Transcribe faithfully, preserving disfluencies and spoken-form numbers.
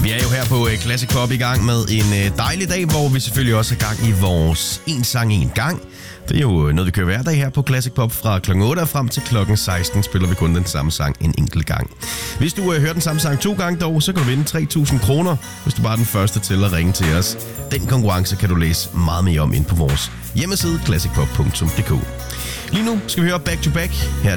Vi er jo her på Classic Pop i gang med en dejlig dag, hvor vi selvfølgelig også er gang i vores en sang en gang. Det er jo noget, vi kører hver dag her på Classic Pop. Fra klokken otte og frem til klokken seksten spiller vi kun den samme sang en enkelt gang. Hvis du uh, hører den samme sang to gange dog, så kan du vinde tre tusind kroner, hvis du bare er den første til at ringe til os. Den konkurrence kan du læse meget mere om ind på vores hjemmeside classic pop punktum d k. Lige nu skal vi høre Back to Back. Her